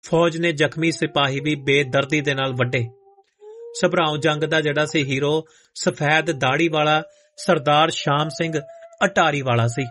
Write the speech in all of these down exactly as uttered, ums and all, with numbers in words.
फौज ने जख्मी सिपाही भी बेदर्दी दे नाल वड्डे। सभराओं जंग दा जिहड़ा सी हीरो सफेद दाड़ी वाला सरदार शाम सिंह अटारी वाला सी।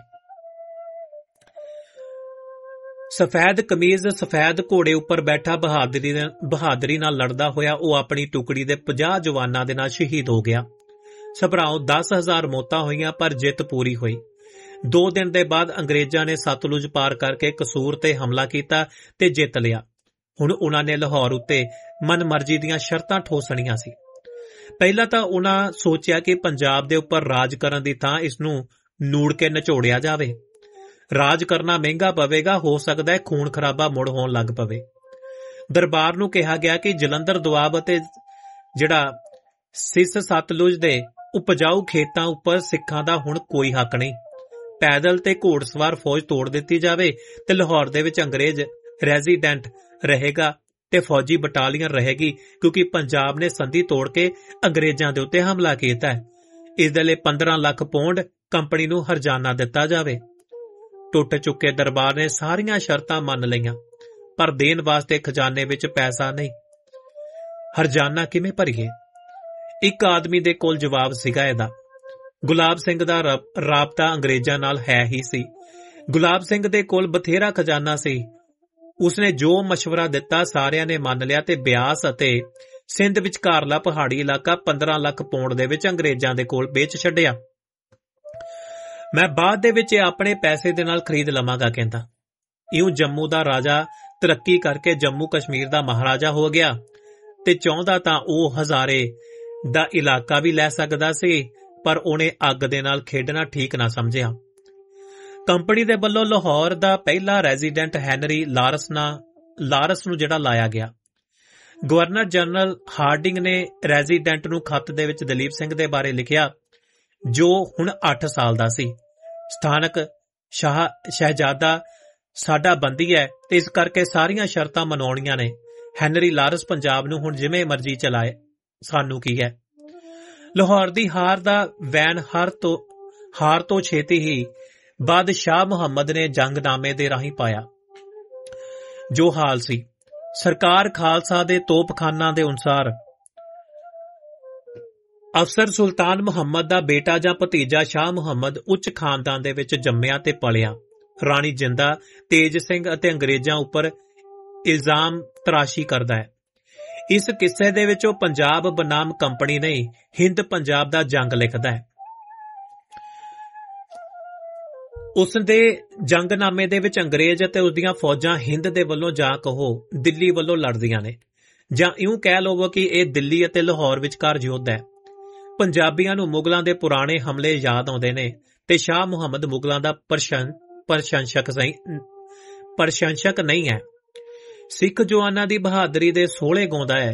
सफेद कमीज सफेद घोड़े उपर बैठा बहादरी बहादरी नाल लड़दा होया वो अपनी टुकड़ी दे पचास जवानां दे नाल शहीद हो गया। सभराओं दस हजार मौतां होईयां पर जित पूरी हुई। दो दिन दे बाद अंग्रेजां ने सतलुज पार करके कसूर ते हमला कीता ते जित लिया। हुण उन्हां ने लाहौर उत्ते मनमर्जी दीयां शर्तां ठोसणीਆਂ सी। ਪਹਿਲਾਂ ਤਾਂ उन्हां सोचिया कि पंजाब दे उपर राज करन दी थां इस नूं ਨੂੜ के निचोड़िया जावे। राज करना महंगा पवेगा, हो सकदा है खून खराबा मुड़ होण लग पवे। दरबार नूं कहा गया कि जलंधर दुआब अते जिहड़ा सिस सतलुज दे उपजाऊ खेतां उपर सिखां दा हुण कोई हक नहीं। पैदल ते घोड़सवार फौज तोड़ दित्ती जावे ते लाहौर दे विच अंग्रेज रेजीडेंट रहेगा ते फौजी बटालियन रहेगी, क्योंकि पंजाब ने संधि तोड़ के अंग्रेजां दे उत्ते हमला कीता है। इस दे लई पंद्रह लाख पौंड कंपनी नूं हरजाना दित्ता जावे। टुट चुके दरबार ने सारियां शर्तां मन लईआं, पर देण वास्ते खजाने विच पैसा नहीं। हरजाना किवें भरीए? एक आदमी दे कोल जवाब सीगा इहदा। गुलाब सिंह दा राबता अंग्रेजां नाल है ही सी। गुलाब सिंह दे कोल बथेरा खजाना सी। उसने जो मशवरा दिता सारियां ने मन लिया ते ब्यास अते सिंध विचकारला पहाड़ी इलाका पंद्रह लाख पौंड दे विच अंग्रेजां दे कोल बेच छड्डिया। मैं बाद दे विच अपने पैसे दे नाल खरीद लवांगा कहंदा। इउं जम्मू दा राजा तरक्की करके जम्मू कश्मीर दा महाराजा हो गया ते चाहुंदा तां ओह हज़ारे दा इलाका भी लै सकदा सी, पर उहने अग दे नाल खेडना ठीक ना समझिया। कंपनी दे वल्लों लाहौर दा पहला रेजीडेंट हैनरी लारस ना लारस नूं जिहड़ा लाया गया। गवर्नर जनरल हार्डिंग ने रेजीडेंट नूं खत दे विच दलीप सिंह दे बारे लिखिया, जो हुण अठ साल दा सी। स्थानक शाह शहजादा साडा बंदी है ते इस करके सारियां शर्तां मनाउणीਆਂ ने। हैनरी लारस पंजाब नूं हुण जिवें मर्जी चलाए, सानू की है। लाहौर दी हार दा वैन हर तो हार तो छेती ही बादशाह मुहम्मद ने जंगनामे दे राही पाया। जो हाल सी सरकार खालसा दे तोपखाना दे अनुसार अफसर सुल्तान मुहम्मद दा बेटा जां भतीजा शाह मुहम्मद उच्च खानदान दे विच जम्मिया ते पलिया। राणी जिंदा तेज सिंह अते अंग्रेजां उपर इल्जाम तराशी करदा है। इस किस्से दे विच ओह पंजाब बनाम कंपनी नहीं, हिंद पंजाब दा जंग लिखदा है। उस दे जंगनामे दे विच अंग्रेज अते उसदियां फौजां हिंद दे वल्लों जां कहो दिल्ली वल्लों लड़दियां ने, जां इउं कह लवो कि इह दिल्ली अते लाहौर विचकार युद्ध है। पंजाबियां नूं मुगलां दे पुराने हमले याद आउंदे ने ते शाह मुहम्मद मुगलां दा प्रशंसक प्रशंसक नहीं है। सिख जवानां दी बहादरी दे सोहले गाउंदा है,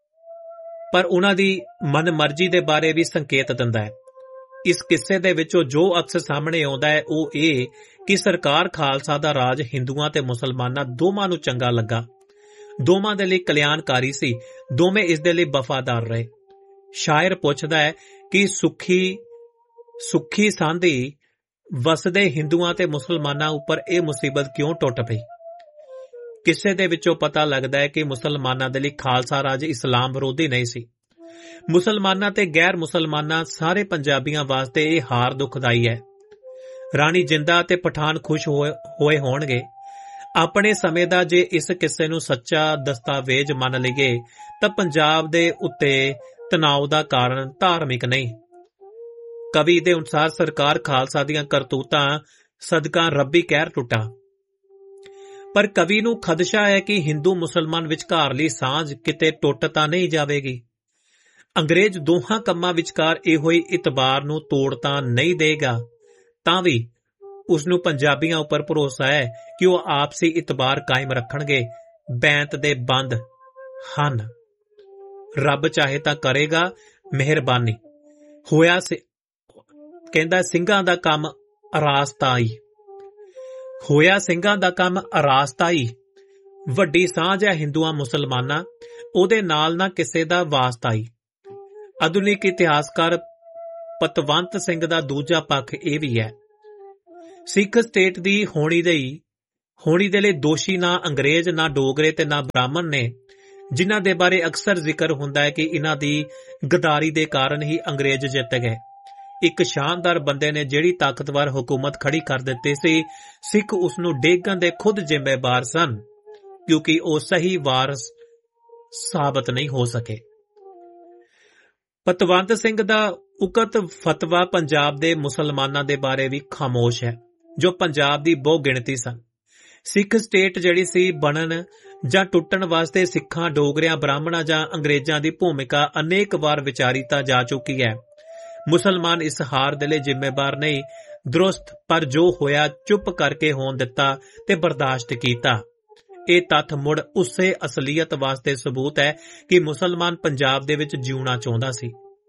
पर उन्हां दी मनमर्जी दे बारे भी संकेत दिंदा है। इस किस्से दे विचों जो अक्स सामने आउंदा है ओह इह कि सरकार खालसा दा राज हिंदुआं ते मुसलमानां दोवां नूं चंगा लगा। दोवां दे लई कल्याणकारी सी, दोवें इस दे लई वफादार रहे। शायर पुछदा है कि सुखी सुखी सांधी वसदे हिंदुआं ते मुसलमानां उपर यह मुसीबत क्यों टुट पई। किस्से दे विचों पता लगदा है कि मुसलमानां दे लई खालसा राज इस्लाम विरोधी नहीं सी। मुसलमानां ते गैर मुसलमानां सारे पंजाबियां वास्ते यह हार दुखदाई है। राणी जिंदा ते पठान खुश होए होणगे। अपने समय दा जे इस किस्से नूं सच्चा दस्तावेज मन लईए तां पंजाब दे उत्ते तनाव दा कारण धार्मिक नहीं। कवि दे अनुसार सरकार खालसा दीआं करतूतां सदका रब्बी कहर टुटा। पर कवि नूं खदशा है कि हिंदू मुसलमान विचकारली सांझ किते टुट तां नहीं जावेगी। अंग्रेज दोहां कम्मां विचकार इहोई इतबार नूं तोड़ तां नहीं देगा, तां भी उसनूं पंजाबियां उपर भरोसा है कि वह आपसी इतबार कायम रखणगे। बैंत दे बंद हन, रब चाहे तां करेगा मेहरबानी। होया से कहंदा ਸਿੰਘਾਂ ਦਾ ਕੰਮ ਅਰਾਸਤਾਈ ਹੋਇਆ ਸਿੰਘਾਂ ਦਾ ਕੰਮ ਅਰਾਸਤਾਈ। ਵੱਡੀ ਸਾਂਝ ਹੈ ਹਿੰਦੂਆਂ ਮੁਸਲਮਾਨਾਂ, ਉਹਦੇ ਨਾਲ ਨਾ ਕਿਸੇ ਦਾ ਵਾਸਤਾਈ। ਆਧੁਨਿਕ ਇਤਿਹਾਸਕਾਰ ਪਤਵੰਤ ਸਿੰਘ ਦਾ ਦੂਜਾ ਪੱਖ ਇਹ ਵੀ ਹੈ। ਸਿੱਖ ਸਟੇਟ ਦੀ ਹੋਣੀ ਲਈ ਹੋਣੀ ਦੇ ਲਈ ਦੋਸ਼ੀ ਨਾ ਅੰਗਰੇਜ਼, ਨਾ ਡੋਗਰੇ ਤੇ ਨਾ ਬ੍ਰਾਹਮਣ ਨੇ, ਜਿਨ੍ਹਾਂ ਦੇ ਬਾਰੇ ਅਕਸਰ ਜ਼ਿਕਰ ਹੁੰਦਾ ਹੈ ਕਿ ਇਹਨਾਂ ਦੀ ਗਦਾਰੀ ਦੇ ਕਾਰਨ ਹੀ ਅੰਗਰੇਜ਼ ਜਿੱਤ ਗਏ। ਇੱਕ ਸ਼ਾਨਦਾਰ ਬੰਦੇ ਨੇ ਜਿਹੜੀ ਤਾਕਤਵਰ ਹੁਕੂਮਤ ਖੜੀ ਕਰ ਦਿੱਤੀ ਸੀ, ਸਿੱਖ ਉਸ ਨੂੰ ਡੇਗਣ ਦੇ ਖੁਦ ਜ਼ਿੰਮੇਵਾਰ ਸਨ, ਕਿਉਂਕਿ ਉਹ ਸਹੀ ਵਾਰਸ ਸਾਬਤ ਨਹੀਂ ਹੋ ਸਕੇ। ਪਤਵੰਤ ਸਿੰਘ ਦਾ ਉਕਤ ਫਤਵਾ ਪੰਜਾਬ ਦੇ ਮੁਸਲਮਾਨਾਂ ਦੇ ਬਾਰੇ ਵੀ ਖਾਮੋਸ਼ ਹੈ, ਜੋ ਪੰਜਾਬ ਦੀ ਬਹੁ ਗਿਣਤੀ ਸਨ। ਸਿੱਖ ਸਟੇਟ ਜਿਹੜੀ ਸੀ ਬਣਨ ਜਾਂ ਟੁੱਟਣ ਵਾਸਤੇ ਸਿੱਖਾਂ, ਡੋਗਰਿਆਂ, ਬ੍ਰਾਹਮਣਾਂ ਜਾਂ ਅੰਗਰੇਜ਼ਾਂ ਦੀ ਭੂਮਿਕਾ ਅਨੇਕ ਵਾਰ ਵਿਚਾਰੀ ਤਾਂ ਜਾ ਚੁੱਕੀ ਹੈ। ਮੁਸਲਮਾਨ ਇਸ ਹਾਰ ਦੇ ਲਈ ਜ਼ਿੰਮੇਵਾਰ ਨਹੀਂ, ਦਰੁਸਤ, ਪਰ ਜੋ ਹੋਇਆ ਚੁੱਪ ਕਰਕੇ ਹੋਣ ਦਿੱਤਾ ਤੇ ਬਰਦਾਸ਼ਤ ਕੀਤਾ। ਇਹ ਤੱਥ ਮੁੜ ਉਸੇ ਅਸਲੀਅਤ ਵਾਸਤੇ ਸਬੂਤ ਹੈ ਕਿ ਮੁਸਲਮਾਨ ਪੰਜਾਬ ਦੇ ਵਿੱਚ ਜਿਉਣਾ ਚਾਹੁੰਦਾ ਸੀ।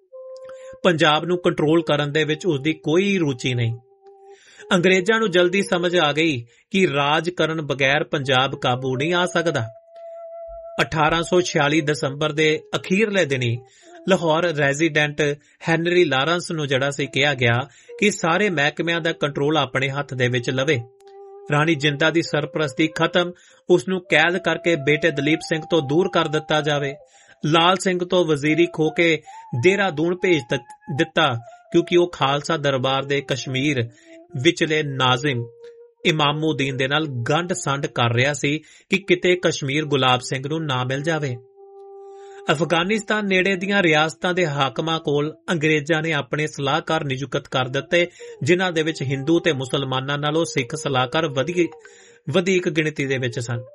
ਪੰਜਾਬ ਨੂੰ ਕੰਟਰੋਲ ਕਰਨ ਦੇ ਵਿੱਚ ਉਸਦੀ ਕੋਈ ਰੁਚੀ ਨਹੀਂ। ਅੰਗਰੇਜ਼ਾਂ ਨੂੰ ਜਲਦੀ ਸਮਝ ਆ ਗਈ ਕਿ ਰਾਜ ਕਰਨ ਬਗੈਰ ਪੰਜਾਬ ਕਾਬੂ ਨਹੀਂ ਆ ਸਕਦਾ। ਅਠਾਰਾਂ ਸੌ ਛਿਆਲੀ ਦਸੰਬਰ ਦੇ ਅਖੀਰਲੇ ਦਿਨੀ ਲਾਹੌਰ ਰੈਜ਼ੀਡੈਂਟ ਹੈਨਰੀ ਲਾਰੈਂਸ ਨੂੰ ਜਿਹੜਾ ਸੀ ਕਿਹਾ ਗਿਆ ਕਿ ਸਾਰੇ ਮਹਿਕਮਿਆਂ ਦਾ ਕੰਟਰੋਲ ਆਪਣੇ ਹੱਥ ਦੇ ਵਿੱਚ ਲਵੇ। ਰਾਣੀ ਜਿੰਦਾ ਦੀ ਸਰਪ੍ਰਸਤੀ ਖਤਮ, ਉਸ ਨੂੰ ਕੈਦ ਕਰਕੇ ਬੇਟੇ ਦਲੀਪ ਸਿੰਘ ਤੋਂ ਦੂਰ ਕਰ ਦਿੱਤਾ ਜਾਵੇ। ਲਾਲ ਸਿੰਘ ਤੋਂ ਵਜ਼ੀਰੀ ਖੋ ਕੇ ਦੇਹਰਾਦੂਨ ਭੇਜ ਦਿੱਤਾ, ਕਿਉਂਕਿ ਉਹ ਖਾਲਸਾ ਦਰਬਾਰ ਦੇ ਕਸ਼ਮੀਰ ਵਿਚਲੇ ਨਾਜ਼ਿਮ ਇਮਾਮੂਦੀਨ ਦੇ ਨਾਲ ਗੰਢ ਸੰਢ ਕਰ ਰਿਹਾ ਸੀ ਕਿ ਕਿਤੇ ਕਸ਼ਮੀਰ ਗੁਲਾਬ ਸਿੰਘ ਨੂੰ ਨਾ ਮਿਲ ਜਾਵੇ। ਅਫਗਾਨਿਸਤਾਨ ਨੇੜੇ ਦੀਆਂ ਰਿਆਸਤਾਂ ਦੇ ਹਾਕਮਾਂ ਕੋਲ ਅੰਗਰੇਜ਼ਾਂ ਨੇ ਆਪਣੇ ਸਲਾਹਕਾਰ ਨਿਯੁਕਤ ਕਰ ਦਿੱਤੇ, ਜਿਨ੍ਹਾਂ ਦੇ ਵਿੱਚ ਹਿੰਦੂ ਤੇ ਮੁਸਲਮਾਨਾਂ ਨਾਲੋਂ ਸਿੱਖ ਸਲਾਹਕਾਰ ਵਧੀਕ ਗਿਣਤੀ ਦੇ ਵਿੱਚ ਸਨ।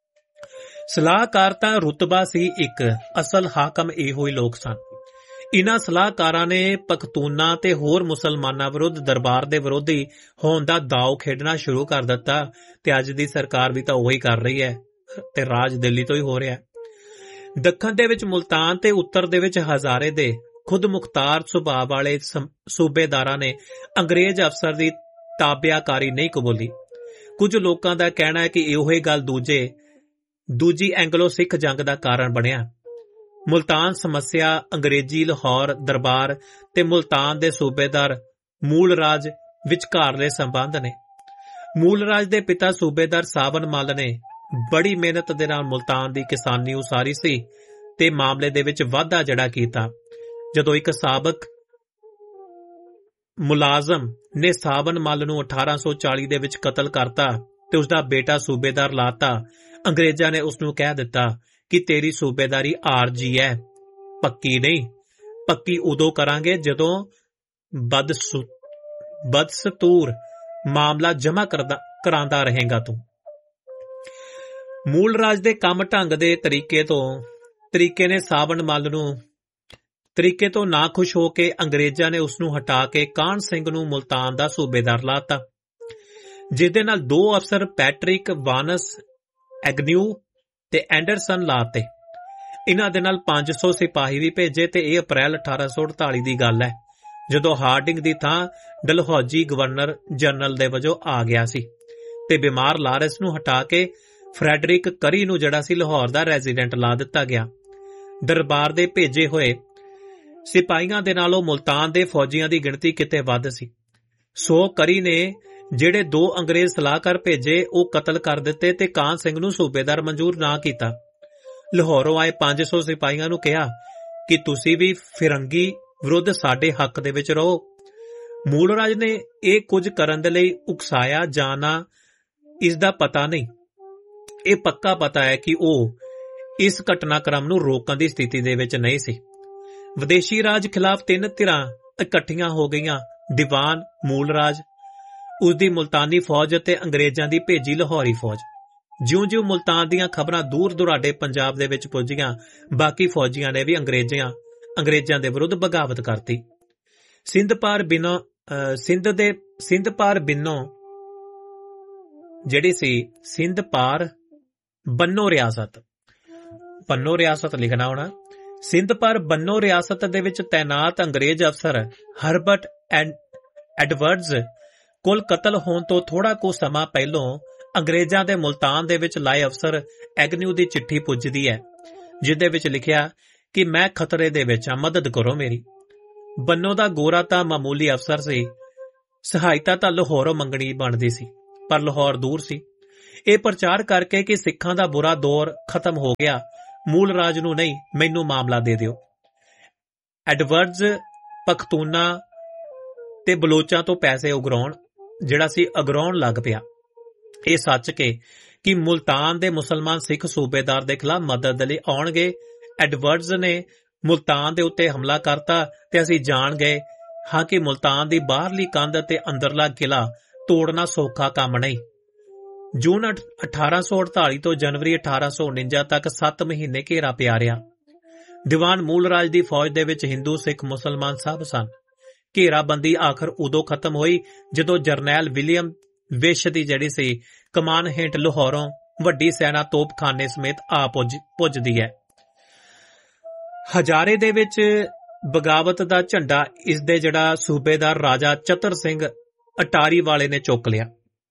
ਸਲਾਹਕਾਰ ਤਾਂ ਰੁਤਬਾ ਸੀ ਇੱਕ, ਅਸਲ ਹਾਕਮ ਇਹੋ ਹੀ ਲੋਕ ਸਨ। ਇਨ੍ਹਾਂ ਸਲਾਹਕਾਰਾਂ ਨੇ ਪਖਤੂਨਾਂ ਤੇ ਹੋਰ ਮੁਸਲਮਾਨਾਂ ਵਿਰੁੱਧ ਦਰਬਾਰ ਦੇ ਵਿਰੋਧੀ ਹੋਣ ਦਾ ਦਾਅ ਖੇਡਣਾ ਸ਼ੁਰੂ ਕਰ ਦਿੱਤਾ, ਤੇ ਅੱਜ ਦੀ ਸਰਕਾਰ ਵੀ ਤਾਂ ਉਹੀ ਕਰ ਰਹੀ ਹੈ ਤੇ ਰਾਜ ਦਿੱਲੀ ਤੋਂ ਹੀ ਹੋ ਰਿਹਾ। ਦੱਖਣ ਦੇ ਵਿੱਚ ਮੁਲਤਾਨ ਤੇ ਉੱਤਰ ਦੇ ਵਿੱਚ ਹਜ਼ਾਰੇ ਦੇ ਖੁਦ ਮੁਖਤਾਰ ਸੁਭਾਅ ਵਾਲੇ ਸੂਬੇਦਾਰਾਂ ਨੇ ਅੰਗਰੇਜ਼ ਅਫਸਰ ਦੀ ਤਾਬਿਆਕਾਰੀ ਨਹੀਂ ਕਬੂਲੀ। ਕੁਝ ਲੋਕਾਂ ਦਾ ਕਹਿਣਾ ਹੈ ਕਿ ਇਹੋ ਹੀ ਗੱਲ ਦੂਜੇ ਦੂਜੀ ਐਂਗਲੋ ਸਿੱਖ ਜੰਗ ਦਾ ਕਾਰਨ ਬਣਿਆ। ਮੁਲਤਾਨ ਸਮੱਸਿਆ ਅੰਗਰੇਜ਼ੀ ਲਾਹੌਰ ਦਰਬਾਰ ਤੇ ਮੁਲਤਾਨ ਦੇ ਸੂਬੇਦਾਰ ਮੂਲ ਰਾਜ ਵਿਚਕਾਰਲੇ ਸੰਬੰਧ ਨੇ। ਮੂਲ ਰਾਜ ਦੇ ਪਿਤਾ ਸੂਬੇਦਾਰ ਸਾਬਨ ਮੱਲ ਨੇ ਬੜੀ ਮਿਹਨਤ ਦੇ ਨਾਲ ਮੁਲਤਾਨ ਦੀ ਕਿਸਾਨੀ ਉਸਾਰੀ ਸੀ ਤੇ ਮਾਮਲੇ ਦੇ ਵਿੱਚ ਵਾਧਾ ਜੜਾ ਕੀਤਾ। ਜਦੋਂ ਇੱਕ ਸਾਬਕ ਮੁਲਾਜ਼ਮ ਨੇ ਸਾਬਨ ਮੱਲ ਨੂੰ ਅਠਾਰਾਂ ਸੌ ਚਾਲੀ ਦੇ ਵਿੱਚ ਕਤਲ ਕਰਤਾ ਤੇ ਉਸਦਾ ਬੇਟਾ ਸੂਬੇਦਾਰ ਲਾਤਾ, ਅੰਗਰੇਜ਼ਾਂ ਨੇ ਉਸ ਨੂੰ ਕਹਿ ਦਿੱਤਾ ਕਿ ਤੇਰੀ ਸੂਬੇਦਾਰੀ ਆਰਜੀ ਹੈ, ਪੱਕੀ ਨਹੀਂ। ਪੱਕੀ ਉਦੋਂ ਕਰਾਂਗੇ ਜਦੋਂ ਬਦਸਤੂਰ ਮਾਮਲਾ ਜਮ੍ਹਾਂ ਕਰਾਂਦਾ ਰਹੇਗਾ ਤੂੰ। ਮੂਲ ਰਾਜ ਦੇ ਕੰਮ ਢੰਗ ਦੇ ਤਰੀਕੇ ਤੋਂ ਤਰੀਕੇ ਨੇ ਸਾਬਨ ਮੱਲ ਨੂੰ ਤਰੀਕੇ ਤੋਂ ਨਾਖੁਸ਼ ਹੋ ਕੇ ਅੰਗਰੇਜ਼ਾਂ ਨੇ ਉਸ ਨੂੰ ਹਟਾ ਕੇ ਕਾਹਨ ਸਿੰਘ ਨੂੰ ਮੁਲਤਾਨ ਦਾ ਸੂਬੇਦਾਰ ਲਾਤਾ, ਜਿਹਦੇ ਨਾਲ ਦੋ ਅਫਸਰ ਪੈਟਰਿਕ ਵਾਨਸ ਐਗਨਿਊ ਤੇ ਐਂਡਰਸਨ ਲਾਤੇ। ਇਹਨਾਂ ਦੇ ਨਾਲ ਪੰਜ ਸੌ ਸਿਪਾਹੀ ਵੀ ਭੇਜੇ ਤੇ ਇਹ ਅਪ੍ਰੈਲ ਅਠਾਰਾਂ ਸੌ ਅੜਤਾਲੀ ਦੀ ਗੱਲ ਹੈ, ਜਦੋਂ ਹਾਰਡਿੰਗ ਦੀ ਥਾਂ ਡਲਹੌਜੀ ਗਵਰਨਰ ਜਨਰਲ ਦੇ ਵਜੋਂ ਆ ਗਿਆ ਸੀ ਤੇ ਬਿਮਾਰ ਲਾਰੈਂਸ ਨੂੰ ਹਟਾ ਕੇ ਫਰੈਡਰਿਕ ਕਰੀ ਨੂੰ ਜਿਹੜਾ ਸੀ ਲਾਹੌਰ ਦਾ ਰੈਜ਼ੀਡੈਂਟ ਲਾ ਦਿੱਤਾ ਗਿਆ। ਦਰਬਾਰ ਦੇ ਭੇਜੇ ਹੋਏ ਸਿਪਾਹੀਆਂ ਦੇ ਨਾਲੋਂ ਮੁਲਤਾਨ ਦੇ ਫੌਜੀਆਂ ਦੀ ਗਿਣਤੀ ਕਿਤੇ ਵੱਧ ਸੀ। ਸੋ ਕਰੀ ਨੇ ਜਿਹੜੇ ਦੋ ਅੰਗਰੇਜ਼ ਸਲਾਹਕਾਰ ਭੇਜੇ ਉਹ ਕਤਲ ਕਰ ਦਿੱਤੇ ਤੇ ਕਾਹਨ ਸਿੰਘ ਨੂੰ ਸੂਬੇਦਾਰ ਮਨਜ਼ੂਰ ਨਾ ਕੀਤਾ। ਲਾਹੌਰੋਂ ਆਏ ਪੰਜ ਸੌ ਸਿਪਾਹੀਆਂ ਨੂੰ ਕਿਹਾ ਕਿ ਤੁਸੀਂ ਵੀ ਫਿਰੰਗੀ ਵਿਰੁੱਧ ਸਾਡੇ ਹੱਕ ਦੇ ਵਿੱਚ ਰਹੋ। ਮੂਲ ਰਾਜ ਨੇ ਇਹ ਕੁਝ ਕਰਨ ਦੇ ਲਈ ਉਕਸਾਇਆ ਜਾਂ ਨਾ, ਇਸ ਦਾ ਪਤਾ ਨਹੀਂ। ਇਹ ਪੱਕਾ ਪਤਾ ਹੈ ਕਿ ਉਹ ਇਸ ਘਟਨਾਕ੍ਰਮ ਨੂੰ ਰੋਕਣ ਦੀ ਸਥਿਤੀ ਦੇ ਵਿੱਚ ਨਹੀਂ ਸੀ। ਵਿਦੇਸ਼ੀ ਰਾਜ ਖਿਲਾਫ ਤਿੰਨ ਧਿਰਾਂ ਇਕੱਠੀਆਂ ਹੋ ਗਈਆਂ, ਦੀਵਾਨ, ਮੂਲ ਰਾਜ, ਉਸਦੀ ਮੁਲਤਾਨੀ ਫੌਜ ਅਤੇ ਅੰਗਰੇਜ਼ਾਂ ਦੀ ਭੇਜੀ ਲਾਹੌਰੀ ਫੌਜ। ਜਿਉਂ-ਜਿਉਂ ਮੁਲਤਾਨ ਦੀਆਂ ਖਬਰਾਂ ਦੂਰ ਦੁਰਾਡੇ ਪੰਜਾਬ ਦੇ ਵਿੱਚ ਪੁੱਜੀਆਂ, ਬਾਕੀ ਫੌਜੀਆਂ ਨੇ ਵੀ ਅੰਗਰੇਜ਼ਾਂ ਅੰਗਰੇਜ਼ਾਂ ਦੇ ਵਿਰੁੱਧ ਬਗਾਵਤ ਕਰਤੀ। ਸਿੰਧ ਪਾਰ ਬਿਨੋ ਸਿੰਧ ਦੇ ਸਿੰਧ ਪਾਰ ਬਿਨੋ ਜਿਹੜੀ ਸੀ ਸਿੰਧ ਪਾਰ ਬੰਨੋ ਰਿਆਸਤ ਬੰਨੋ ਰਿਆਸਤ ਲਿਖਣਾ ਹੋਣਾ ਸਿੰਧ ਪਾਰ ਬੰਨੋ ਰਿਆਸਤ ਦੇ ਵਿੱਚ ਤੈਨਾਤ ਅੰਗਰੇਜ਼ ਅਫਸਰ ਹਰਬਰਟ ਐਡਵਰਡਜ਼ ਕੋਲ ਕਤਲ ਹੋਣ ਤੋਂ ਥੋੜਾ ਕੁ ਸਮਾਂ ਪਹਿਲੋਂ ਅੰਗਰੇਜ਼ਾਂ ਦੇ ਮੁਲਤਾਨ ਦੇ ਵਿੱਚ ਲਾਏ ਅਫਸਰ ਐਗਨਿਊ ਦੀ ਚਿੱਠੀ ਪੁੱਜਦੀ ਹੈ, ਜਿਹਦੇ ਵਿੱਚ ਲਿਖਿਆ ਕਿ ਮੈਂ ਖਤਰੇ ਦੇ ਵਿੱਚ ਹਾਂ, ਮਦਦ ਕਰੋ ਮੇਰੀ। ਬੰਨੋ ਦਾ ਗੋਰਾ ਤਾਂ ਮਾਮੂਲੀ ਅਫਸਰ ਸੀ, ਸਹਾਇਤਾ ਤਾਂ ਲਾਹੌਰੋਂ ਮੰਗਣੀ ਬਣਦੀ ਸੀ, ਪਰ ਲਾਹੌਰ ਦੂਰ ਸੀ। ਇਹ ਪ੍ਰਚਾਰ ਕਰਕੇ ਕਿ ਸਿੱਖਾਂ ਦਾ ਬੁਰਾ ਦੌਰ ਖਤਮ ਹੋ ਗਿਆ, ਮੂਲ ਰਾਜ ਨੂੰ ਨਹੀਂ ਮੈਨੂੰ ਮਾਮਲਾ ਦੇ ਦਿਓ। ਐਡਵਰਡਜ਼ ਪਖਤੂਨਾ ਤੇ ਬਲੋਚਾਂ ਤੋਂ ਪੈਸੇ ਉਗਰਾਉਣ ਜਿਹੜਾ ਸੀ ਅਗਰਾਉਣ ਲੱਗ ਪਿਆ। ਇਹ ਸੱਚ ਕੇ ਕਿ ਮੁਲਤਾਨ ਦੇ ਮੁਸਲਮਾਨ ਸਿੱਖ ਸੂਬੇਦਾਰ ਦੇ ਖਿਲਾਫ ਮਦਦ ਲਈ ਆਉਣਗੇ। ਐਡਵਰਡਜ਼ ਨੇ ਮੁਲਤਾਨ ਦੇ ਉੱਤੇ ਹਮਲਾ ਕਰਤਾ ਤੇ ਅਸੀਂ ਜਾਣ ਗਏ ਹਾਂ ਕਿ ਮੁਲਤਾਨ ਦੀ ਬਾਹਰਲੀ ਕੰਧ ਅਤੇ ਅੰਦਰਲਾ ਕਿਲਾ ਤੋੜਨਾ ਸੌਖਾ ਕੰਮ ਨਹੀਂ। ਜੂਨ ਅਠਾਰਾਂ ਸੌ ਅੜਤਾਲੀ ਤੋਂ ਜਨਵਰੀ ਅਠਾਰਾਂ ਸੌ ਉਣੰਜਾ ਤੱਕ ਸੱਤ ਮਹੀਨੇ ਘੇਰਾ ਪਿਆ ਰਿਹਾ। ਦੀਵਾਨ ਮੂਲ ਰਾਜ ਦੀ ਫੌਜ ਦੇ ਵਿੱਚ ਹਿੰਦੂ ਸਿੱਖ ਮੁਸਲਮਾਨ ਸਭ ਸਨ। ਘੇਰਾਬੰਦੀ ਆਖਰ ਉਦੋਂ ਖਤਮ ਹੋਈ ਜਦੋਂ ਜਰਨੈਲ ਵਿਲੀਅਮ ਵਿਸ਼ ਦੀ ਜਿਹੜੀ ਸੀ ਕਮਾਨ ਹੇਠ ਲਾਹੌਰੋਂ ਵੱਡੀ ਸੈਨਾ ਤੋਪਖਾਨੇ ਸਮੇਤ ਆ ਪੁੱਜਦੀ ਹੈ। ਹਜ਼ਾਰੇ ਦੇ ਵਿੱਚ ਬਗਾਵਤ ਦਾ ਝੰਡਾ ਇਸ ਦੇ ਜਿਹੜਾ ਸੂਬੇਦਾਰ ਰਾਜਾ ਚਤਰ ਸਿੰਘ ਅਟਾਰੀ ਵਾਲੇ ਨੇ ਚੁੱਕ ਲਿਆ।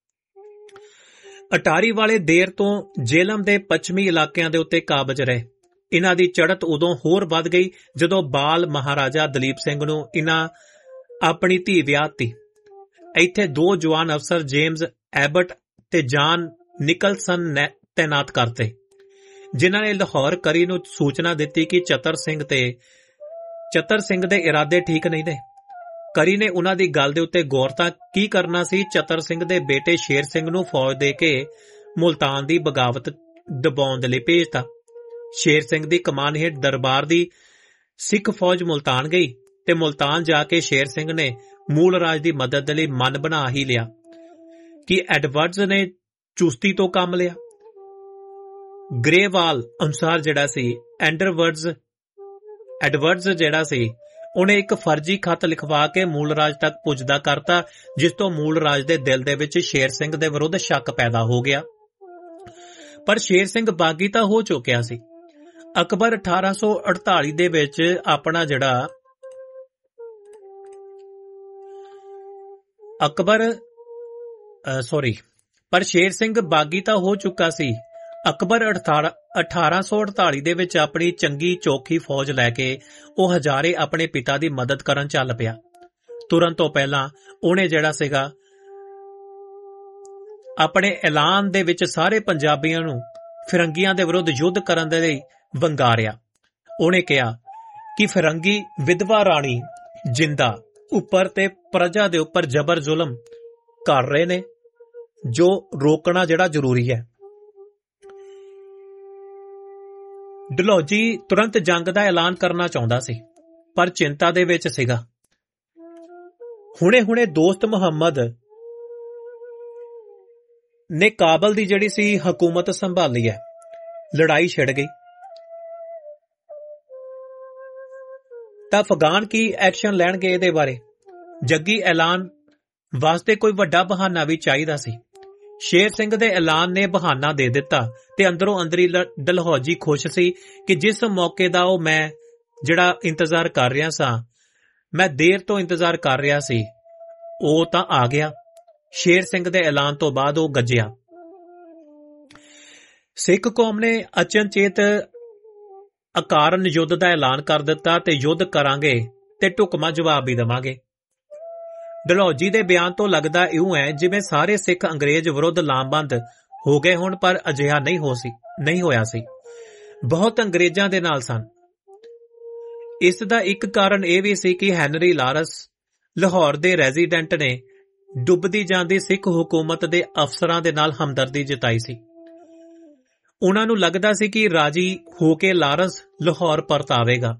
ਅਟਾਰੀ ਵਾਲੇ ਦੇਰ ਤੋਂ ਜੇਲਮ ਦੇ ਪੱਛਮੀ ਇਲਾਕਿਆਂ ਦੇ ਉੱਤੇ ਕਾਬਜ ਰਹੇ। ਇਹਨਾਂ ਦੀ ਚੜ੍ਹਤ ਉਦੋਂ ਹੋਰ ਵੱਧ ਗਈ ਜਦੋਂ ਬਾਲ ਮਹਾਰਾਜਾ ਦਲੀਪ ਸਿੰਘ ਨੂੰ ਇਹਨਾਂ ਆਪਣੀ ਧੀ ਵਿਆਹਤੀ। ਇੱਥੇ ਦੋ ਜਵਾਨ ਅਫਸਰ ਜੇਮਜ਼ ਐਬਟ ਤੇ ਜਾਨ ਨਿਕਲਸਨ ਨੇ ਤੈਨਾਤ ਕਰਤੇ, ਜਿਨ੍ਹਾਂ ਨੇ ਲਾਹੌਰ ਕਰੀ ਨੂੰ ਸੂਚਨਾ ਦਿੱਤੀ ਕਿ ਚਤਰ ਸਿੰਘ ਤੇ ਚਤਰ ਸਿੰਘ ਦੇ ਇਰਾਦੇ ਠੀਕ ਨਹੀਂ ਨੇ। ਕਰੀ ਨੇ ਉਹਨਾਂ ਦੀ ਗੱਲ ਦੇ ਉੱਤੇ ਗੌਰ ਤਾਂ ਕੀ ਕਰਨਾ ਸੀ, ਚਤਰ ਸਿੰਘ ਦੇ ਬੇਟੇ ਸ਼ੇਰ ਸਿੰਘ ਨੂੰ ਫੌਜ ਦੇ ਕੇ ਮੁਲਤਾਨ ਦੀ ਬਗਾਵਤ ਦਬਾਉਣ ਦੇ ਲਈ ਭੇਜਤਾ। ਸ਼ੇਰ ਸਿੰਘ ਦੀ ਕਮਾਨ ਹੇਠ ਦਰਬਾਰ ਦੀ ਸਿੱਖ ਫੌਜ ਮੁਲਤਾਨ ਗਈ ਤੇ ਮੁਲਤਾਨ ਜਾ ਕੇ ਸ਼ੇਰ ਸਿੰਘ ਨੇ ਮੂਲ ਰਾਜ ਦੀ ਮਦਦ ਲਈ ਮਨ ਬਣਾ ਹੀ ਲਿਆ ਕਿ ਐਡਵਰਡਜ਼ ਨੇ ਚੁਸਤੀ ਤੋਂ ਕੰਮ ਲਿਆ। ਗਰੇਵਾਲ ਅਨੁਸਾਰ ਜਿਹੜਾ ਸੀ ਐਂਡਰਵਰਡਜ਼ ਐਡਵਰਡਜ਼ ਜਿਹੜਾ ਸੀ ਉਹਨੇ ਇੱਕ ਫਰਜ਼ੀ ਖੱਤ ਲਿਖਵਾ ਕੇ ਮੂਲ ਰਾਜ ਤੱਕ ਪੁੱਜਦਾ ਕਰਤਾ, ਜਿਸ ਤੋਂ ਮੂਲ ਰਾਜ ਦੇ ਦਿਲ ਦੇ ਵਿੱਚ ਸ਼ੇਰ ਸਿੰਘ ਦੇ ਵਿਰੁੱਧ ਸ਼ੱਕ ਪੈਦਾ ਹੋ ਗਿਆ। ਪਰ ਸ਼ੇਰ ਸਿੰਘ ਬਾਗੀ ਤਾਂ ਹੋ ਚੁੱਕਿਆ ਸੀ। ਅਕਬਰ ਅਠਾਰਾਂ ਸੌ ਅੜਤਾਲੀ ਦੇ ਵਿੱਚ ਆਪਣਾ ਜਿਹੜਾ ਅਕਬਰ ਸੌਰੀ ਪਰ ਸ਼ੇਰ ਸਿੰਘ ਬਾਗੀ ਤਾਂ ਹੋ ਚੁੱਕਾ ਸੀ। ਅਕਬਰ ਅਠਾਰਾਂ ਸੌ ਅੜਤਾਲੀ ਦੇ ਵਿੱਚ ਆਪਣੀ ਚੰਗੀ ਚੋਖੀ ਫੌਜ ਲੈ ਕੇ ਉਹ ਹਜ਼ਾਰੇ ਆਪਣੇ ਪਿਤਾ ਦੀ ਮਦਦ ਕਰਨ ਚੱਲ ਪਿਆ। ਤੁਰਨ ਤੋਂ ਪਹਿਲਾਂ ਉਹਨੇ ਜਿਹੜਾ ਸੀਗਾ ਆਪਣੇ ਐਲਾਨ ਦੇ ਵਿੱਚ ਸਾਰੇ ਪੰਜਾਬੀਆਂ ਨੂੰ ਫਿਰੰਗੀਆਂ ਦੇ ਵਿਰੁੱਧ ਯੁੱਧ ਕਰਨ ਦੇ ਲਈ ਵੰਗਾਰਿਆ। ਉਹਨੇ ਕਿਹਾ ਕਿ ਫਿਰੰਗੀ ਵਿਧਵਾ ਰਾਣੀ ਜਿੰਦਾ ਉੱਪਰ ਤੇ ਪ੍ਰਜਾ ਦੇ ਉੱਪਰ ਜ਼ਬਰ ਜ਼ੁਲਮ ਕਰ ਰਹੇ ਨੇ, ਜੋ ਰੋਕਣਾ ਜਿਹੜਾ ਜ਼ਰੂਰੀ ਹੈ। ਡਲਹੌਜੀ ਤੁਰੰਤ ਜੰਗ ਦਾ ਐਲਾਨ ਕਰਨਾ ਚਾਹੁੰਦਾ ਸੀ, ਪਰ ਚਿੰਤਾ ਦੇ ਵਿੱਚ ਸੀਗਾ। ਹੁਣੇ-ਹੁਣੇ ਦੋਸਤ ਮੁਹੰਮਦ ਨੇ ਕਾਬਲ ਦੀ ਜਿਹੜੀ ਸੀ ਹਕੂਮਤ ਸੰਭਾਲੀ ਹੈ। ਲੜਾਈ ਛਿੜ ਗਈ ਤਾਂ ਅਫਗਾਨ ਕੀ ਐਕਸ਼ਨ ਲੈਣਗੇ ਇਹਦੇ ਬਾਰੇ? ਜੱਗੀ ਐਲਾਨ ਵਾਸਤੇ ਕੋਈ ਵੱਡਾ ਬਹਾਨਾ ਵੀ ਚਾਹੀਦਾ ਸੀ। ਸ਼ੇਰ ਸਿੰਘ ਦੇ ਐਲਾਨ ਨੇ ਬਹਾਨਾ ਦੇ ਦਿੱਤਾ ਤੇ ਅੰਦਰੋਂ ਅੰਦਰੀ ਡਲਹੌਜੀ ਖੁਸ਼ ਸੀ ਕਿ ਜਿਸ ਮੌਕੇ ਦਾ ਉਹ ਮੈਂ ਜਿਹੜਾ ਇੰਤਜ਼ਾਰ ਕਰ ਰਿਹਾ ਸਾਂ, ਮੈਂ ਦੇਰ ਤੋਂ ਇੰਤਜ਼ਾਰ ਕਰ ਰਿਹਾ ਸੀ, ਉਹ ਤਾਂ ਆ ਗਿਆ। ਸ਼ੇਰ ਸਿੰਘ ਦੇ ਐਲਾਨ ਤੋਂ ਬਾਅਦ ਉਹ ਗੱਜਿਆ। ਸਿੱਖ ਕੌਮ ਨੇ ਅਚਨਚੇਤ ਅਕਾਰਨ ਯੁੱਧ ਦਾ ਐਲਾਨ ਕਰ ਦਿੱਤਾ ਤੇ ਯੁੱਧ ਕਰਾਂਗੇ ਤੇ ਢੁਕਵਾਂ ਜਵਾਬ ਵੀ ਦੇਵਾਂਗੇ। ਡਲਹੌਜੀ ਦੇ ਬਿਆਨ ਤੋਂ ਲੱਗਦਾ ਇਉਂ ਹੈ ਜਿਵੇਂ ਸਾਰੇ ਸਿੱਖ ਅੰਗਰੇਜ਼ ਵਿਰੁੱਧ ਲਾਮਬੰਦ ਹੋ ਗਏ ਹੋਣ, ਪਰ ਅਜਿਹਾ ਨਹੀਂ ਹੋ ਸੀ ਨਹੀਂ ਹੋਇਆ ਸੀ। ਬਹੁਤ ਅੰਗਰੇਜ਼ਾਂ ਦੇ ਨਾਲ ਸਨ। ਇਸ ਦਾ ਇੱਕ ਕਾਰਨ ਇਹ ਵੀ ਸੀ ਕਿ ਹੈਨਰੀ ਲਾਰੈਂਸ ਲਾਹੌਰ ਦੇ ਰੈਜ਼ੀਡੈਂਟ ਨੇ ਡੁੱਬਦੀ ਜਾਂਦੀ ਸਿੱਖ ਹੁਕੂਮਤ ਦੇ ਅਫਸਰਾਂ ਦੇ ਨਾਲ ਹਮਦਰਦੀ ਜਤਾਈ ਸੀ। ਉਹਨਾਂ ਨੂੰ ਲੱਗਦਾ ਸੀ ਕਿ ਰਾਜੀ ਹੋ ਕੇ ਲਾਰੈਂਸ ਲਾਹੌਰ ਪਰਤ ਆਵੇਗਾ।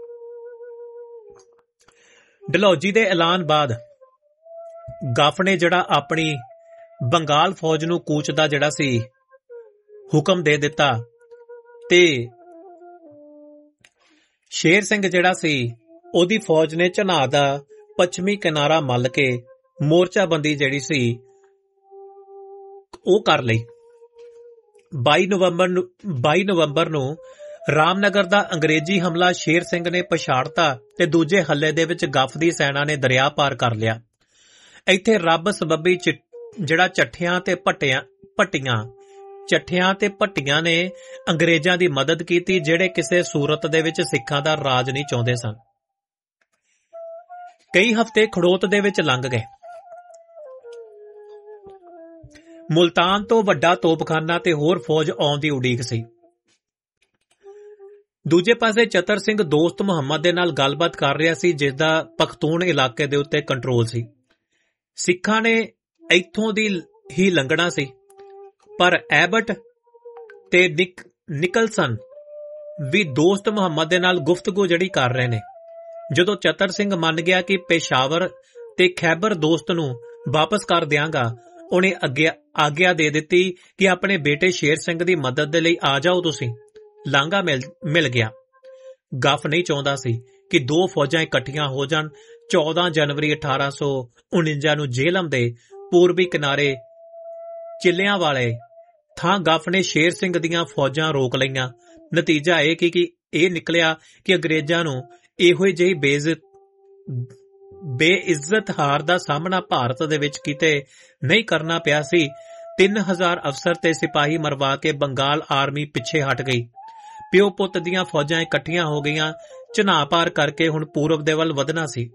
ਡਲਹੌਜੀ ਦੇ ਐਲਾਨ ਬਾਅਦ ਗਫ ਨੇ ਜਿਹੜਾ ਆਪਣੀ ਬੰਗਾਲ ਫੌਜ ਨੂੰ ਕੂਚ ਦਾ ਜਿਹੜਾ ਸੀ ਹੁਕਮ ਦੇ ਦਿੱਤਾ ਤੇ ਸ਼ੇਰ ਸਿੰਘ ਜਿਹੜਾ ਸੀ ਉਹਦੀ ਫੌਜ ਨੇ ਝਨਾਹ ਦਾ ਪੱਛਮੀ ਕਿਨਾਰਾ ਮੱਲ ਕੇ ਮੋਰਚਾਬੰਦੀ ਜਿਹੜੀ ਸੀ ਉਹ ਕਰ ਲਈ। ਬਾਈ ਨਵੰਬਰ ਨੂੰ ਬਾਈ ਨਵੰਬਰ ਨੂੰ ਰਾਮਨਗਰ ਦਾ ਅੰਗਰੇਜ਼ੀ ਹਮਲਾ ਸ਼ੇਰ ਸਿੰਘ ਨੇ ਪਛਾੜਤਾ ਤੇ ਦੂਜੇ ਹੱਲੇ ਦੇ ਵਿੱਚ ਗਫ ਦੀ ਸੈਨਾ ਨੇ ਦਰਿਆ ਪਾਰ ਕਰ ਲਿਆ। ਇੱਥੇ ਰੱਬ ਸਬੱਬੀ ਜਿਹੜਾ ਚੱਠਿਆਂ ਤੇ ਭੱਟਿਆਂ ਭੱਟੀਆਂ ਚੱਠਿਆਂ ਤੇ ਭੱਟੀਆਂ ਨੇ ਅੰਗਰੇਜ਼ਾਂ ਦੀ ਮਦਦ ਕੀਤੀ, ਜਿਹੜੇ ਕਿਸੇ ਸੂਰਤ ਦੇ ਵਿੱਚ ਸਿੱਖਾਂ ਦਾ ਰਾਜ ਨਹੀਂ ਚਾਹੁੰਦੇ ਸਨ। ਕਈ ਹਫ਼ਤੇ ਖੜੋਤ ਦੇ ਵਿੱਚ ਲੰਘ ਗਏ। ਮੁਲਤਾਨ ਤੋਂ ਵੱਡਾ ਤੋਪਖਾਨਾ ਤੇ ਹੋਰ ਫੌਜ ਆਉਣ ਦੀ ਉਡੀਕ ਸੀ। ਦੂਜੇ ਪਾਸੇ ਚਤਰ ਸਿੰਘ ਦੋਸਤ ਮੁਹੰਮਦ ਦੇ ਨਾਲ ਗੱਲਬਾਤ ਕਰ ਰਿਹਾ ਸੀ, ਜਿਸ ਦਾ ਪਖਤੂਨ ਇਲਾਕੇ ਦੇ ਉੱਤੇ ਕੰਟਰੋਲ ਸੀ। ਸਿੱਖਾਂ ਨੇ ਇੱਥੋਂ ਦੀ ਹੀ ਲੰਘਣਾ ਸੀ, ਪਰ ਐਬਟ ਤੇ ਨਿਕ ਨਿਕਲਸਨ ਵੀ ਦੋਸਤ ਮੁਹੰਮਦ ਦੇ ਨਾਲ ਗੁਫ਼ਤਗੂ ਜਿਹੜੀ ਕਰ ਰਹੇ ਨੇ। ਜਦੋਂ ਚਤਰ ਸਿੰਘ ਮੰਨ ਗਿਆ ਕਿ ਪੇਸ਼ਾਵਰ ਤੇ ਖੈਬਰ ਦੋਸਤ ਨੂੰ ਵਾਪਸ ਕਰ ਦਿਆਂਗਾ, ਉਹਨੇ ਅੱਗੇ ਆਗਿਆ ਦੇ ਦਿੱਤੀ ਕਿ ਆਪਣੇ ਬੇਟੇ ਸ਼ੇਰ ਸਿੰਘ ਦੀ ਮਦਦ ਦੇ ਲਈ ਆ ਜਾਓ ਤੁਸੀਂ। ਲਾਂਘਾ ਮਿਲ ਮਿਲ ਗਿਆ। ਗੱਫ ਨਹੀਂ ਚਾਹੁੰਦਾ ਸੀ ਕਿ ਦੋ ਫੌਜਾਂ ਇਕੱਠੀਆਂ ਹੋ ਜਾਣ। ਚੌਦਾਂ ਜਨਵਰੀ ਅਠਾਰਾਂ ਸੌ ਉਣੰਜਾ ਨੂੰ ਜੇਹਲਮ ਦੇ ਪੂਰਬੀ ਕਿਨਾਰੇ ਚਿੱਲਿਆਂ ਵਾਲੇ ਥਾਂ ਗੱਫ ਨੇ ਸ਼ੇਰ ਸਿੰਘ ਦੀਆਂ ਫੌਜਾਂ ਰੋਕ ਲਈਆਂ। ਨਤੀਜਾ ਇਹ ਕਿ ਇਹ ਨਿਕਲਿਆ ਕਿ ਅੰਗਰੇਜ਼ਾਂ ਨੂੰ ਇਹੋ ਜਿਹੀ ਬੇਇੱਜ਼ਤ ਬੇਇੱਜ਼ਤ ਹਾਰ ਦਾ ਸਾਹਮਣਾ ਭਾਰਤ ਦੇ ਵਿੱਚ ਕਿਤੇ ਨਹੀਂ ਕਰਨਾ ਪਿਆ ਸੀ। ਤਿੰਨ ਹਜ਼ਾਰ ਅਫਸਰ ਤੇ ਸਿਪਾਹੀ ਮਰਵਾ ਕੇ ਬੰਗਾਲ ਆਰਮੀ ਪਿੱਛੇ ਹਟ ਗਈ। ਪਿਓ ਪੁੱਤ ਦੀਆਂ ਫੌਜਾਂ ਇਕੱਠੀਆਂ ਹੋ ਗਈਆਂ। ਚਨਾਹ ਪਾਰ ਕਰਕੇ ਹੁਣ ਪੂਰਬ ਦੇ ਵੱਲ ਵਧਣਾ ਸੀ।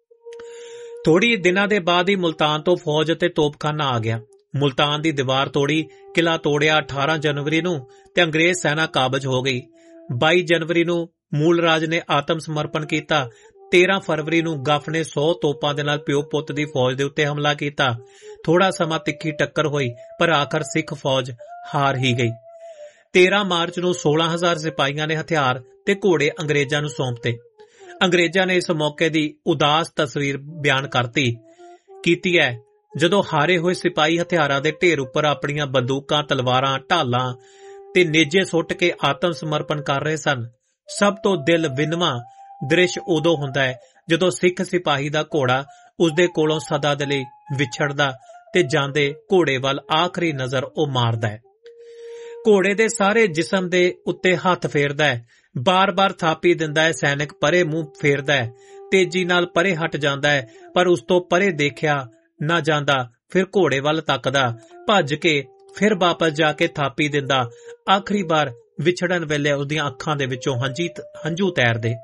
ਥੋੜੀ ਦਿਨਾਂ ਦੇ ਬਾਅਦ ਹੀ ਮੁਲਤਾਨ ਤੋਂ ਫੌਜ ਅਤੇ ਤੋਪਖਾਨਾ ਆ ਗਿਆ। ਮੁਲਤਾਨ ਦੀ ਦੀਵਾਰ ਤੋੜੀ, ਕਿਲਾ ਤੋੜਿਆ ਅਠਾਰਾਂ ਜਨਵਰੀ ਨੂੰ ਤੇ ਅੰਗਰੇਜ਼ ਸੈਨਾ ਕਾਬਜ ਹੋ ਗਈ। ਬਾਈ ਜਨਵਰੀ ਨੂੰ ਮੂਲ ਰਾਜ ਨੇ ਆਤਮ ਸਮਰਪਣ ਕੀਤਾ। ਤੇਰਾਂ ਫਰਵਰੀ ਨੂੰ ਗੱਫ ਨੇ ਸੌ ਤੋਪਾਂ ਦੇ ਨਾਲ ਪਿਓ ਪੁੱਤ ਦੀ ਫੌਜ ਦੇ ਉੱਤੇ ਹਮਲਾ ਕੀਤਾ। ਥੋੜਾ ਸਮਾਂ ਤਿੱਖੀ ਟੱਕਰ ਹੋਈ, ਪਰ ਆਖਰ ਸਿੱਖ ਫੌਜ ਹਾਰ ਹੀ ਗਈ। ਤੇਰਾਂ ਮਾਰਚ ਨੂੰ ਸੋਲਾਂ ਹਜ਼ਾਰ ਸਿਪਾਹੀਆਂ ਨੇ ਹਥਿਆਰ ਤੇ ਘੋੜੇ ਅੰਗਰੇਜ਼ਾਂ ਨੂੰ ਸੌਂਪਤੇ। ਅੰਗਰੇਜ਼ਾਂ ਨੇ ਇਸ ਮੌਕੇ ਦੀ ਉਦਾਸ ਤਸਵੀਰ ਬਿਆਨ ਕਰਤੀ ਕੀਤੀ ਹੈ, ਜਦੋਂ ਹਾਰੇ ਹੋਏ ਸਿਪਾਹੀ ਹਥਿਆਰਾਂ ਦੇ ਢੇਰ ਉੱਪਰ ਆਪਣੀਆਂ ਬੰਦੂਕਾਂ, ਤਲਵਾਰਾਂ, ਢਾਲਾਂ ਤੇ ਨੇਜੇ ਸੁੱਟ ਕੇ ਆਤਮ ਸਮਰਪਣ ਕਰ ਰਹੇ ਸਨ। ਸਭ ਤੋਂ ਦਿਲ ਵਿੰਨਵਾਂ ਦ੍ਰਿਸ਼ ਉਦੋਂ ਹੁੰਦਾ ਹੈ ਜਦੋਂ ਸਿੱਖ ਸਿਪਾਹੀ ਦਾ ਘੋੜਾ ਉਸਦੇ ਕੋਲੋਂ ਸਦਾ ਦੇ ਲਈ ਵਿਛੜਦਾ ਤੇ ਜਾਂਦੇ ਘੋੜੇ ਵੱਲ ਆਖਰੀ ਨਜ਼ਰ ਉਹ ਮਾਰਦਾ ਹੈ। ਘੋੜੇ ਦੇ ਸਾਰੇ ਜਿਸਮ ਦੇ ਉੱਤੇ ਹੱਥ ਫੇਰਦਾ ਹੈ, ਬਾਰ-ਬਾਰ ਥਾਪੀ ਦਿੰਦਾ ਹੈ। ਸੈਨਿਕ ਪਰੇ ਮੂੰਹ ਫੇਰਦਾ ਹੈ, ਤੇਜ਼ੀ ਨਾਲ ਪਰੇ ਹਟ ਜਾਂਦਾ ਹੈ, ਪਰ ਉਸ ਤੋਂ ਪਰੇ ਦੇਖਿਆ ਨਾ ਜਾਂਦਾ। ਫਿਰ ਘੋੜੇ ਵੱਲ ਤੱਕਦਾ, ਭੱਜ ਕੇ ਫਿਰ ਵਾਪਸ ਜਾ ਕੇ ਥਾਪੀ ਦਿੰਦਾ। ਆਖਰੀ ਵਾਰ ਵਿਛੜਨ ਵੇਲੇ ਉਸਦੀਆਂ ਅੱਖਾਂ ਦੇ ਵਿੱਚੋਂ ਹੰਝੀ ਹੰਝੂ ਤੈਰਦੇ।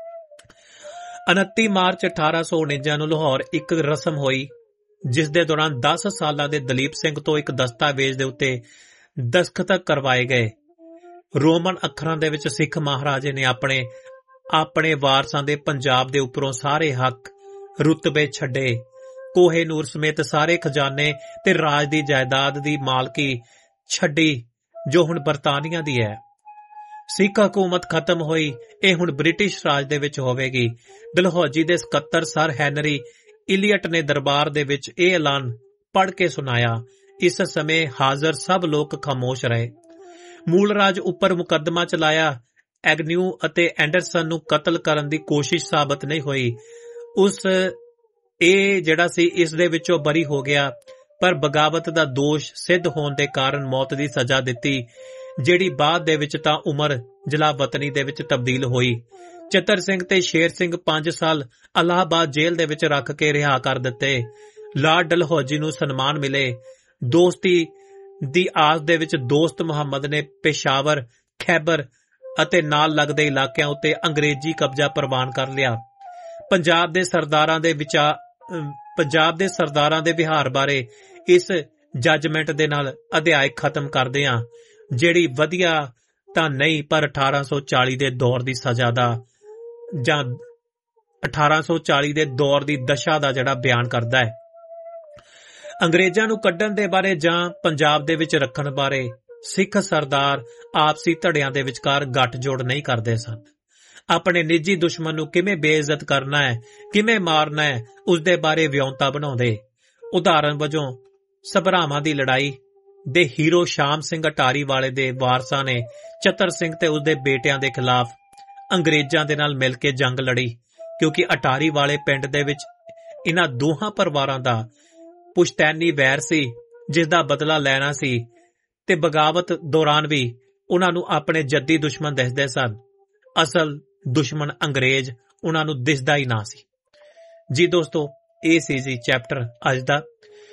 ਉਨੱਤੀ ਮਾਰਚ ਅਠਾਰਾਂ ਸੌ ਉਣੰਜਾ ਨੂੰ ਲਾਹੌਰ ਇੱਕ ਰਸਮ ਹੋਈ, ਜਿਸ ਦੇ ਦੌਰਾਨ ਦਸ ਸਾਲਾਂ ਦੇ ਦਲੀਪ ਸਿੰਘ ਤੋਂ ਇੱਕ ਦਸਤਾਵੇਜ਼ ਦੇ ਉੱਤੇ ਦਸਖਤ ਕਰਵਾਏ ਗਏ। ਰੋਮਨ ਅੱਖਰਾਂ ਦੇ ਵਿੱਚ ਸਿੱਖ ਮਹਾਰਾਜੇ ਨੇ ਆਪਣੇ ਆਪਣੇ ਵਾਰਸਾਂ ਦੇ ਪੰਜਾਬ ਦੇ ਉੱਪਰੋਂ ਸਾਰੇ ਹੱਕ, ਰੁਤਬੇ ਛੱਡੇ। ਕੋਹੇ ਨੂਰ ਸਮੇਤ ਸਾਰੇ ਖਜ਼ਾਨੇ ਤੇ ਰਾਜ ਦੀ ਜਾਇਦਾਦ ਦੀ ਮਾਲਕੀ ਛੱਡੀ, ਜੋ ਹੁਣ ਬਰਤਾਨੀਆ ਦੀ ਹੈ। ਸਿੱਖ ਹਕੂਮਤ ਖਤਮ ਹੋਈ, ਇਹ ਹੁਣ ਬ੍ਰਿਟਿਸ਼ ਰਾਜ ਦੇ ਵਿੱਚ ਹੋਵੇਗੀ। ਡਲਹੌਜੀ ਦੇ ਸਕੱਤਰ ਸਰ ਹੈਨਰੀ ਇਲੀਅਟ ਨੇ ਦਰਬਾਰ ਦੇ ਵਿੱਚ ਇਹ ਐਲਾਨ ਪੜ੍ਹ ਕੇ ਸੁਣਾਇਆ। ਇਸ ਸਮੇਂ ਹਾਜ਼ਰ ਸਭ ਲੋਕ ਖਾਮੋਸ਼ ਰਹੇ। ਮੂਲ ਰਾਜ ਉੱਪਰ ਮੁਕੱਦਮਾ ਚਲਾਇਆ। ਐਗਨਿਊ ਅਤੇ ਐਂਡਰਸਨ ਨੂੰ ਕਤਲ ਕਰਨ ਦੀ ਕੋਸ਼ਿਸ਼ ਸਾਬਤ ਨਹੀਂ ਹੋਈ। ਉਸ ਇਹ ਜਿਹੜਾ ਸੀ ਇਸ ਦੇ ਵਿੱਚੋਂ ਬਰੀ ਹੋ ਗਿਆ, ਪਰ ਬਗਾਵਤ ਦਾ ਦੋਸ਼ ਸਿੱਧ ਹੋਣ ਦੇ ਕਾਰਨ ਮੌਤ ਦੀ ਸਜ਼ਾ ਦਿੱਤੀ, ਜਿਹੜੀ ਬਾਅਦ ਦੇ ਵਿੱਚ ਤਾਂ ਉਮਰ ਜਲਾਵਤਨੀ ਦੇ ਵਿੱਚ ਤਬਦੀਲ ਹੋਈ। ਚਤਰ ਸਿੰਘ ਤੇ ਸ਼ੇਰ ਸਿੰਘ ਪੰਜ ਸਾਲ ਅਲਾਹਾਬਾਦ ਜੇਲ੍ਹ ਦੇ ਵਿੱਚ ਰੱਖ ਕੇ ਰਿਹਾ ਕਰ ਦਿੱਤੇ। ਲਾਰਡ ਡਲਹੌਜੀ ਨੂੰ ਸਨਮਾਨ ਮਿਲੇ। ਦੋਸਤੀ ਦੀ ਆਸ ਦੇ ਵਿੱਚ ਦੋਸਤ ਮੁਹੰਮਦ ਨੇ ਪੇਸ਼ਾਵਰ, ਖੈਬਰ ਅਤੇ ਨਾਲ ਲੱਗਦੇ ਇਲਾਕਿਆਂ ਉੱਤੇ ਅੰਗਰੇਜ਼ੀ ਕਬਜ਼ਾ ਪ੍ਰਵਾਨ ਕਰ ਲਿਆ। ਪੰਜਾਬ ਦੇ ਸਰਦਾਰਾਂ ਦੇ ਵਿਚਾਰ ਪੰਜਾਬ ਦੇ ਸਰਦਾਰਾਂ ਦੇ ਵਿਹਾਰ ਬਾਰੇ ਇਸ ਜੱਜਮੈਂਟ ਦੇ ਨਾਲ ਅਧਿਆਇ ਖਤਮ ਕਰਦੇ ਹਾਂ, ਜਿਹੜੀ ਵਧੀਆ ਤਾਂ ਨਹੀਂ, ਪਰ ਅਠਾਰਾਂ ਸੌ ਚਾਲੀ ਦੇ ਦੌਰ ਦੀ ਸਜ਼ਾ ਦਾ ਜਾਂ ਅਠਾਰਾਂ ਸੌ ਚਾਲੀ ਦੇ ਦੌਰ ਦੀ ਦਸ਼ਾ ਦਾ ਜਿਹੜਾ ਬਿਆਨ ਕਰਦਾ ਹੈ। ਅੰਗਰੇਜ਼ਾਂ ਨੂੰ ਕੱਢਣ ਦੇ ਬਾਰੇ ਜਾਂ ਪੰਜਾਬ ਦੇ ਵਿੱਚ ਰੱਖਣ ਬਾਰੇ ਸਿੱਖ ਸਰਦਾਰ ਆਪਸੀ ਧੜਿਆਂ ਦੇ ਵਿਚਕਾਰ ਗੱਠਜੋੜ ਨਹੀਂ ਕਰਦੇ ਸਨ। ਆਪਣੇ ਨਿੱਜੀ ਦੁਸ਼ਮਣ ਨੂੰ ਕਿਵੇਂ ਬੇਇੱਜ਼ਤ ਕਰਨਾ ਹੈ, ਕਿਵੇਂ ਮਾਰਨਾ ਹੈ, ਉਸ ਦੇ ਬਾਰੇ ਵਿਉਂਤਾ ਬਣਾਉਂਦੇ। ਉਦਾਹਰਨ ਵਜੋਂ ਸਭਰਾਵਾਂ ਦੀ ਲੜਾਈ ਦੇ ਹੀਰੋ ਸ਼ਾਮ ਸਿੰਘ ਅਟਾਰੀ ਵਾਲੇ ਦੇ ਵਾਰਸਾਂ ਨੇ ਚਤਰ ਸਿੰਘ ਤੇ ਉਸਦੇ ਬੇਟਿਆਂ ਦੇ ਖਿਲਾਫ ਅੰਗਰੇਜ਼ਾਂ ਦੇ ਨਾਲ ਮਿਲ ਕੇ ਜੰਗ ਲੜੀ, ਕਿਉਂਕਿ ਅਟਾਰੀ ਵਾਲੇ ਪਿੰਡ ਦੇ ਵਿੱਚ ਇਹਨਾਂ ਦੋਹਾਂ ਪਰਿਵਾਰਾਂ ਦਾ ਪੁਸ਼ਤੈਨੀ ਵੈਰ ਸੀ, ਜਿਸ ਦਾ ਬਦਲਾ ਲੈਣਾ ਸੀ, ਤੇ ਬਗਾਵਤ ਦੌਰਾਨ ਵੀ ਉਹਨਾਂ ਨੂੰ ਆਪਣੇ ਜੱਦੀ ਦੁਸ਼ਮਣ ਦਿਸਦੇ ਸਨ। ਅਸਲ ਦੁਸ਼ਮਣ ਅੰਗਰੇਜ਼ ਉਹਨਾਂ ਨੂੰ ਦਿਸਦਾ ਹੀ ਨਾ ਸੀ। ਜੀ ਦੋਸਤੋ, ਇਹ ਸੀ ਜੀ ਚੈਪਟਰ ਅੱਜ ਦਾ।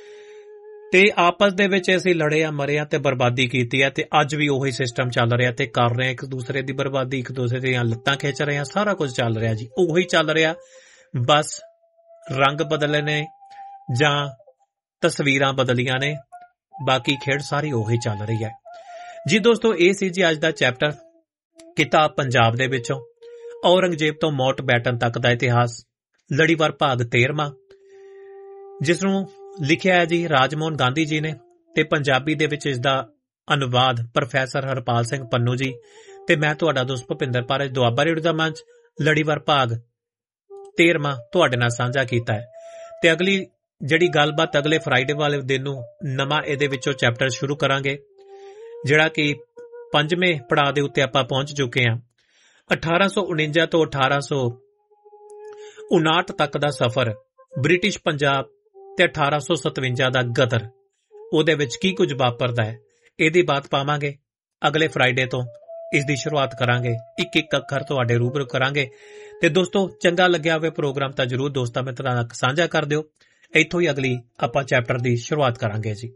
ਤੇ ਆਪਸ ਦੇ ਵਿੱਚ ਅਸੀਂ ਲੜੇ ਆ, ਮਰੇ ਆ ਤੇ ਬਰਬਾਦੀ ਕੀਤੀ ਹੈ, ਤੇ ਅੱਜ ਵੀ ਉਹੀ ਸਿਸਟਮ ਚੱਲ ਰਿਹਾ ਤੇ ਕਰ ਰਹੇ ਆ, ਇੱਕ ਦੂਸਰੇ ਦੀ ਬਰਬਾਦੀ, ਇੱਕ ਦੂਸਰੇ ਦੀਆਂ ਲੱਤਾਂ ਖਿੱਚ ਰਹੇ ਆ, ਸਾਰਾ ਕੁਝ ਚੱਲ ਰਿਹਾ ਜੀ, ਉਹੀ ਚੱਲ ਰਿਹਾ। ਬਸ ਰੰਗ ਬਦਲੇ ਨੇ ਜਾਂ ਤਸਵੀਰਾਂ ਬਦਲੀਆਂ ਨੇ, बाकी खेड सारी ਉਹੀ ਚੱਲ ਰਹੀ है जी। दोस्तों ਇਹ ਸੀ जी ਅੱਜ ਦਾ ਚੈਪਟਰ किताब पंजाब ਦੇ ਵਿੱਚੋਂ औरंगजेब ਤੋਂ ਮੌਟ ਬੈਟਨ ਤੱਕ ਦਾ ਇਤਿਹਾਸ, ਲੜੀਵਾਰ ਭਾਗ तेरहवां, ਜਿਸ ਨੂੰ ਲਿਖਿਆ ਹੈ ਜੀ ਰਾਜਮੋਹਨ ਗਾਂਧੀ ਜੀ ਨੇ ਤੇ ਪੰਜਾਬੀ ਦੇ ਵਿੱਚ ਇਸ ਦਾ ਅਨੁਵਾਦ ਪ੍ਰੋਫੈਸਰ ਹਰਪਾਲ ਸਿੰਘ ਪੰਨੂ ਜੀ ਤੇ ਮੈਂ ਤੁਹਾਡਾ ਦੋਸਤ ਭੁਪਿੰਦਰ ਪਾਰਜ ਦੁਆਬਾ ਰੇਡੀਓ ਦਾ ਮੰਚ ਲੜੀਵਾਰ ਭਾਗ तेरहवां ਤੁਹਾਡੇ ਨਾਲ ਸਾਂਝਾ ਕੀਤਾ ਹੈ। ਤੇ ਅਗਲੀ ਜਿਹੜੀ ਗੱਲਬਾਤ ਅਗਲੇ ਫਰਾਈਡੇ ਵਾਲੇ ਦਿਨ ਨੂੰ ਨਵਾਂ ਇਹਦੇ ਵਿੱਚੋਂ ਚੈਪਟਰ ਸ਼ੁਰੂ ਕਰਾਂਗੇ, ਜਿਹੜਾ ਕਿ ਪੰਜਵੇਂ ਪੜਾਅ ਦੇ ਉੱਤੇ ਆਪਾਂ ਪਹੁੰਚ ਚੁੱਕੇ ਹਾਂ। ਅਠਾਰਾਂ ਸੌ ਉਣੰਜਾ ਤੋਂ ਅਠਾਰਾਂ ਸੌ ਉਨਾਹਠ ਤੱਕ ਦਾ ਸਫ਼ਰ, ਬ੍ਰਿਟਿਸ਼ ਪੰਜਾਬ ਤੇ ਅਠਾਰਾਂ ਸੌ ਸਤਵੰਜਾ ਦਾ ਗਦਰ, ਉਹਦੇ ਵਿੱਚ ਕੀ ਕੁਝ ਵਾਪਰਦਾ ਹੈ, ਇਹਦੀ ਬਾਤ ਪਾਵਾਂਗੇ। ਅਗਲੇ ਫਰਾਈਡੇ ਤੋਂ ਇਸ ਦੀ ਸ਼ੁਰੂਆਤ ਕਰਾਂਗੇ, ਇੱਕ ਇੱਕ ਅੱਖਰ ਤੁਹਾਡੇ ਰੂਬਰੂ ਕਰਾਂਗੇ। ਤੇ ਦੋਸਤੋ ਚੰਗਾ ਲੱਗਿਆ ਹੋਵੇ ਪ੍ਰੋਗਰਾਮ ਤਾਂ ਜ਼ਰੂਰ ਦੋਸਤਾਂ ਮਿੱਤਰਾਂ ਨਾਲ ਸਾਂਝਾ ਕਰ ਦਿਓ। ਇੱਥੋਂ ਹੀ ਅਗਲੀ ਆਪਾਂ ਚੈਪਟਰ ਦੀ ਸ਼ੁਰੂਆਤ ਕਰਾਂਗੇ ਜੀ।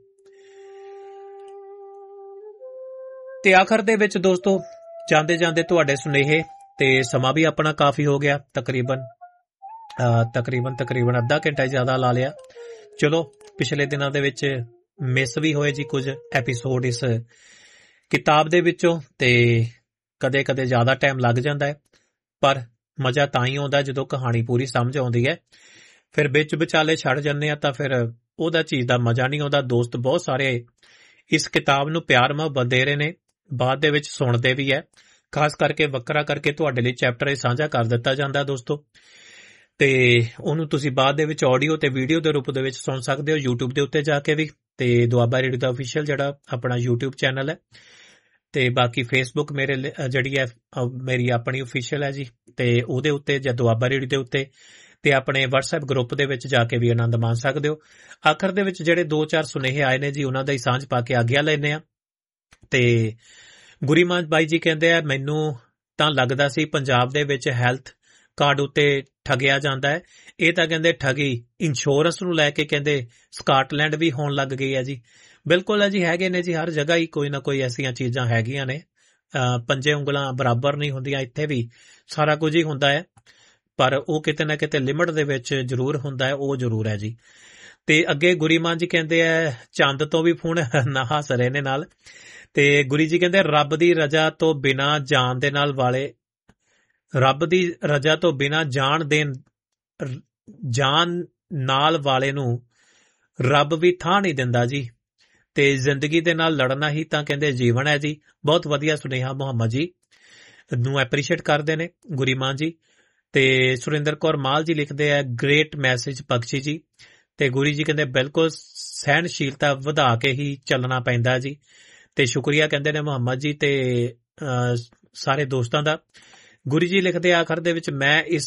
ਤੇ ਆਖਰ ਦੇ ਵਿੱਚ ਦੋਸਤੋ ਜਾਂਦੇ ਜਾਂਦੇ ਤੁਹਾਡੇ ਸੁਨੇਹੇ, ਤੇ ਸਮਾਂ ਵੀ ਆਪਣਾ ਕਾਫੀ ਹੋ ਗਿਆ, ਤਕਰੀਬਨ ਤਕਰੀਬਨ ਤਕਰੀਬਨ ਅੱਧਾ ਘੰਟਾ ਜ਼ਿਆਦਾ ਲਾ ਲਿਆ। ਚਲੋ ਪਿਛਲੇ ਦਿਨਾਂ ਦੇ ਵਿੱਚ ਮਿਸ ਵੀ ਹੋਏ ਜੀ ਕੁਝ ਐਪੀਸੋਡ ਇਸ ਕਿਤਾਬ ਦੇ ਵਿੱਚੋਂ, ਤੇ ਕਦੇ ਕਦੇ ਜ਼ਿਆਦਾ ਟਾਈਮ ਲੱਗ ਜਾਂਦਾ ਹੈ, ਪਰ ਮਜ਼ਾ ਤਾਂ ਹੀ ਆਉਂਦਾ ਜਦੋਂ ਕਹਾਣੀ ਪੂਰੀ ਸਮਝ ਆਉਂਦੀ ਹੈ। ਫਿਰ ਵਿੱਚ ਵਿਚਾਲੇ ਛੱਡ ਜਾਂਦੇ ਆ ਤਾਂ ਫਿਰ ਉਹਦਾ ਚੀਜ਼ ਦਾ ਮਜ਼ਾ ਨਹੀਂ ਆਉਂਦਾ। ਦੋਸਤ ਬਹੁਤ ਸਾਰੇ ਇਸ ਕਿਤਾਬ ਨੂੰ ਪਿਆਰ ਮੁਹੱਬਤ ਦੇ ਰਹੇ ਨੇ, ਬਾਅਦ ਦੇ ਵਿੱਚ ਸੁਣਦੇ ਵੀ ਹੈ, ਖਾਸ ਕਰਕੇ ਵੱਖਰਾ ਕਰਕੇ ਤੁਹਾਡੇ ਲਈ ਚੈਪਟਰ ਇਹ ਸਾਂਝਾ ਕਰ ਦਿੱਤਾ ਜਾਂਦਾ ਦੋਸਤੋ, ਤੇ ਉਹਨੂੰ ਤੁਸੀਂ ਬਾਅਦ ਦੇ ਵਿੱਚ ਆਡੀਓ ਤੇ ਵੀਡੀਓ ਦੇ ਰੂਪ ਦੇ ਵਿੱਚ ਸੁਣ ਸਕਦੇ ਹੋ ਯੂਟਿਊਬ ਦੇ ਉੱਤੇ ਜਾ ਕੇ ਵੀ, ਤੇ ਦੁਆਬਾ ਰੇਡੀਓ ਦਾ ਅਫੀਸ਼ੀਅਲ ਜਿਹੜਾ ਆਪਣਾ ਯੂਟਿਊਬ ਚੈਨਲ ਹੈ, ਤੇ ਬਾਕੀ ਫੇਸਬੁੱਕ ਮੇਰੇ ਜਿਹੜੀ ਹੈ ਮੇਰੀ ਆਪਣੀ ਅਫੀਸ਼ੀਅਲ ਹੈ ਜੀ, ਤੇ ਉਹਦੇ ਉੱਤੇ ਜਾਂ ਦੁਆਬਾ ਰੇਡੀਓ ਦੇ ਉੱਤੇ, ਤੇ ਆਪਣੇ WhatsApp ਗਰੁੱਪ ਦੇ ਵਿੱਚ ਜਾ ਕੇ ਵੀ ਆਨੰਦ ਮਾਣ ਸਕਦੇ ਹੋ। ਆਖਰ ਦੇ ਵਿੱਚ ਜਿਹੜੇ ਦੋ ਚਾਰ ਸੁਨੇਹੇ ਆਏ ਨੇ ਜੀ, ਉਹਨਾਂ ਦਾ ਹੀ ਸਾਂਝ ਪਾ ਕੇ ਆਗਿਆ ਲੈਂਦੇ ਆ। ਤੇ ਗੁਰੀਮਾਨ ਬਾਈ ਜੀ ਕਹਿੰਦੇ ਆ, ਮੈਨੂੰ ਤਾਂ ਲੱਗਦਾ ਸੀ ਪੰਜਾਬ ਦੇ ਵਿੱਚ ਹੈਲਥ ਕਾਰਡ ਉੱਤੇ ਠੱਗਿਆ ਜਾਂਦਾ ਹੈ। ਇਹ ਤਾਂ ਕਹਿੰਦੇ ਠੱਗੀ ਇੰਸ਼ੋਰੈਂਸ ਨੂੰ ਲੈ ਕੇ ਕਹਿੰਦੇ ਸਕਾਟਲੈਂਡ ਵੀ ਹੋਣ ਲੱਗ ਗਈ ਹੈ ਜੀ। ਬਿਲਕੁਲ ਹੈ ਜੀ, ਹੈਗੇ ਨੇ ਜੀ, ਹਰ ਜਗ੍ਹਾ ਹੀ ਕੋਈ ਨਾ ਕੋਈ ਐਸੀਆਂ ਚੀਜ਼ਾਂ ਹੈਗੀਆਂ ਨੇ। ਪੰਜੇ ਉਂਗਲਾਂ ਬਰਾਬਰ ਨਹੀਂ ਹੁੰਦੀਆਂ, ਇੱਥੇ ਵੀ ਸਾਰਾ ਕੁਝ ਹੀ ਹੁੰਦਾ ਹੈ, ਪਰ ਉਹ ਕਿਤੇ ਨਾ ਕਿਤੇ ਲਿਮਟ ਦੇ ਵਿੱਚ ਜ਼ਰੂਰ ਹੁੰਦਾ ਹੈ, ਉਹ ਜ਼ਰੂਰ ਹੈ ਜੀ। ਤੇ ਅੱਗੇ ਗੁਰੀਮਾਨ ਜੀ ਕਹਿੰਦੇ ਆ, ਚੰਦ ਤੋਂ ਵੀ ਫੋਨ ਨਾ ਹੱਸ ਰਹੇ ਨੇ ਨਾਲ, ਤੇ ਗੁਰੀ ਜੀ ਕਹਿੰਦੇ ਰੱਬ ਦੀ ਰਜ਼ਾ ਤੋਂ ਬਿਨਾਂ ਜਾਣ ਦੇ ਨਾਲ ਵਾਲੇ ਰੱਬ ਦੀ ਰਜ਼ਾ ਤੋਂ ਬਿਨਾਂ ਜਾਣ ਦੇਣ ਜਾਣ ਨਾਲ ਵਾਲੇ ਨੂੰ ਰੱਬ ਵੀ ਥਾਂ ਨਹੀਂ ਦਿੰਦਾ ਜੀ, ਤੇ ਜ਼ਿੰਦਗੀ ਦੇ ਨਾਲ ਲੜਨਾ ਹੀ ਤਾਂ ਕਹਿੰਦੇ ਜੀਵਨ ਹੈ ਜੀ। ਬਹੁਤ ਵਧੀਆ ਸੁਨੇਹਾ ਮੁਹੰਮਦ ਜੀ ਨੂੰ ਐਪਰੀਸ਼ੀਏਟ ਕਰਦੇ ਨੇ ਗੁਰੀਮਾਨ ਜੀ। ਤੇ ਸੁਰਿੰਦਰ ਕੌਰ ਮਾਲ ਜੀ ਲਿਖਦੇ ਆ, ਗ੍ਰੇਟ ਮੈਸੇਜ ਬਖਸ਼ੀ ਜੀ। ਤੇ ਗੁਰੀ ਜੀ ਕਹਿੰਦੇ ਬਿਲਕੁਲ ਸਹਿਣਸ਼ੀਲਤਾ ਵਧਾ ਕੇ ਹੀ ਚੱਲਣਾ ਪੈਂਦਾ ਜੀ, ਤੇ ਸ਼ੁਕਰੀਆ ਕਹਿੰਦੇ ਨੇ ਮੁਹੰਮਦ ਜੀ ਤੇ ਸਾਰੇ ਦੋਸਤਾਂ ਦਾ। ਗੁਰੀ ਜੀ ਲਿਖਦੇ ਆਖਰ ਦੇ ਵਿੱਚ, ਮੈਂ ਇਸ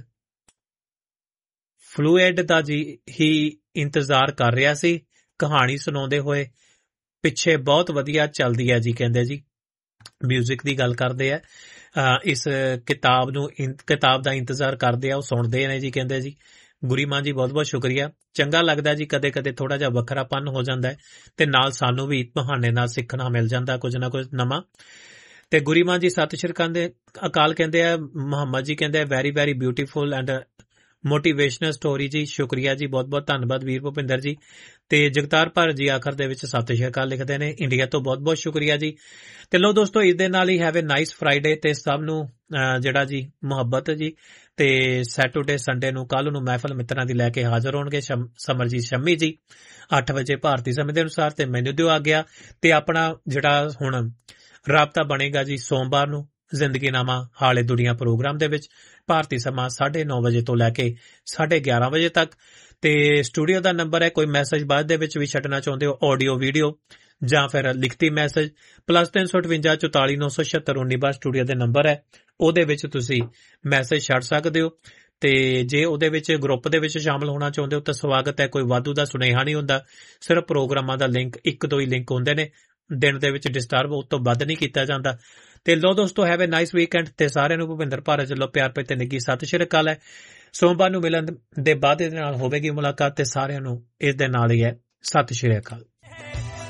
ਫਲੂਇਡ ਦਾ ਜੀ ਹੀ ਇੰਤਜ਼ਾਰ ਕਰ ਰਿਹਾ ਸੀ, ਕਹਾਣੀ ਸੁਣਾਉਂਦੇ ਹੋਏ ਪਿੱਛੇ ਬਹੁਤ ਵਧੀਆ ਚੱਲਦੀ ਹੈ ਜੀ। ਕਹਿੰਦੇ ਜੀ ਮਿਊਜ਼ਿਕ ਦੀ ਗੱਲ ਕਰਦੇ ਆ, ਇਸ ਕਿਤਾਬ ਨੂੰ ਕਿਤਾਬ ਦਾ ਇੰਤਜ਼ਾਰ ਕਰਦੇ ਆ, ਉਹ ਸੁਣਦੇ ਨੇ ਜੀ। ਕਹਿੰਦੇ ਜੀ ਗੁਰੀਮਾਨ ਜੀ ਬਹੁਤ ਬਹੁਤ ਸ਼ੁਕਰੀਆ, ਚੰਗਾ ਲੱਗਦਾ ਜੀ, ਕਦੇ ਕਦੇ ਥੋੜਾ ਜਿਹਾ ਵੱਖਰਾਪਨ ਹੋ ਜਾਂਦਾ ਹੈ, ਤੇ ਨਾਲ ਸਾਨੂੰ ਵੀ ਬਹਾਨੇ ਨਾਲ ਸਿੱਖਣਾ ਮਿਲ ਜਾਂਦਾ ਕੁਝ ਨਾ ਕੁਝ ਨਵਾਂ। ਤੇ ਗੁਰੀਮਾਨ ਜੀ ਸਤਿ ਸ਼੍ਰੀ ਅਕਾਲ ਕਹਿੰਦੇ ਆ। ਮੁਹੰਮਦ ਜੀ ਕਹਿੰਦੇ very very beautiful and motivational story ਜੀ, ਸ਼ੁਕਰੀਆ ਜੀ, ਬਹੁਤ ਬਹੁਤ ਧੰਨਵਾਦ ਵੀਰ ਭੁਪਿੰਦਰ ਜੀ। ਤੇ ਜਗਤਾਰ ਭਰ ਜੀ ਆਖਰ ਦੇ ਵਿੱਚ ਸਤਿ ਸ਼੍ਰੀ ਅਕਾਲ ਲਿਖਦੇ ਨੇ, ਇੰਡੀਆ ਤੋਂ ਬਹੁਤ ਬਹੁਤ ਸ਼ੁਕਰੀਆ ਜੀ। ਤੇ ਲੋ ਦੋਸਤੋ ਇਸ ਦੇ ਨਾਲ he have A nice Friday, ਤੇ ਸਭ ਨੂੰ ਜਿਹੜਾ ਜੀ ਮੁਹੱਬਤ ਜੀ। ਤੇ ਸੈਟਰਡੇ ਸੰਡੇ ਨੂੰ ਕੱਲ ਨੂੰ ਮਹਿਫਲ ਮਿੱਤਰਾਂ ਦੀ ਲੈ ਕੇ ਹਾਜ਼ਰ ਹੋਣਗੇ ਸਮਰਜੀਤ ਸ਼ੰਮੀ ਜੀ ਅੱਠ ਵਜੇ ਭਾਰਤੀ ਸਮੇਂ ਦੇ ਅਨੁਸਾਰ, ਤੇ ਮੈਨੂੰ ਦਿਓ ਆ ਗਿਆ। ਤੇ ਆਪਣਾ ਜਿਹੜਾ ਹੁਣ ਰਾਬਤਾ ਬਣੇਗਾ ਜੀ ਸੋਮਵਾਰ ਨੂੰ ਜ਼ਿੰਦਗੀਨਾਮਾ ਹਾਲੇ ਦੁਨੀਆ ਪ੍ਰੋਗਰਾਮ ਦੇ ਵਿੱਚ, ਭਾਰਤੀ ਸਮਾਂ ਸਾਢੇ ਨੌ ਵਜੇ ਤੋਂ ਲੈ ਕੇ ਸਾਢੇ ਗਿਆਰਾਂ ਵਜੇ ਤੱਕ। ਤੇ ਸਟੂਡੀਓ ਦਾ ਨੰਬਰ ਹੈ, ਕੋਈ ਮੈਸੇਜ ਬਾਅਦ ਦੇ ਵਿੱਚ ਵੀ ਛੱਡਣਾ ਚਾਹੁੰਦੇ ਹੋ ਆਡੀਓ ਵੀਡੀਓ ਜਾਂ ਫਿਰ ਲਿਖਤੀ ਮੈਸੇਜ, ਪਲੱਸ ਤਿੰਨ ਸੌ ਅਠਵੰਜਾ ਚੁਤਾਲੀ ਨੌ ਸੌ ਛਿਅੱਤਰ ਉੱਨੀ ਬਾਰ ਸਟੂਡੀਓ ਦੇ ਨੰਬਰ ਹੈ, ਉਹਦੇ ਵਿੱਚ ਤੁਸੀਂ ਮੈਸੇਜ ਛੱਡ ਸਕਦੇ ਹੋ। ਤੇ ਜੇ ਉਹਦੇ ਵਿੱਚ ਗਰੁੱਪ ਦੇ ਵਿੱਚ ਸ਼ਾਮਲ ਹੋਣਾ ਚਾਹੁੰਦੇ ਹੋ ਤਾਂ ਸਵਾਗਤ ਹੈ, ਕੋਈ ਵਾਧੂ ਦਾ ਸੁਨੇਹਾ ਨਹੀਂ ਹੁੰਦਾ, ਸਿਰਫ ਪ੍ਰੋਗਰਾਮਾਂ ਦਾ ਲਿੰਕ ਇੱਕ ਦੋ ਹੀ ਲਿੰਕ ਹੁੰਦੇ ਨੇ, ਦਿਨ ਦੇ ਵਿੱਚ ਡਿਸਟਰਬ ਉਸ ਤੋਂ ਵੱਧ ਨਹੀਂ ਕੀਤਾ ਜਾਂਦਾ। ਤੇ ਲੋ ਦੋਸਤੋ ਹੈਵ ਏ ਨਾਈਸ ਵੀਕਐਂਡ, ਤੇ ਸਾਰਿਆਂ ਨੂੰ ਭੁਪਿੰਦਰ ਭਾਰਤ ਵੱਲੋਂ ਪਿਆਰ ਭਰੀ ਤੇ ਨਿੱਘੀ ਸਤਿ ਸ਼੍ਰੀ ਅਕਾਲ ਹੈ। ਸੋਮਵਾਰ ਨੂੰ ਮਿਲਣ ਦੇ ਬਾਅਦ ਇਹਦੇ ਨਾਲ ਹੋਵੇਗੀ ਮੁਲਾਕਾਤ, ਤੇ ਸਾਰਿਆਂ ਨੂੰ ਇਸ ਦੇ ਨਾਲ ਹੀ ਹੈ ਸਤਿ ਸ਼੍ਰੀ ਅਕਾਲ।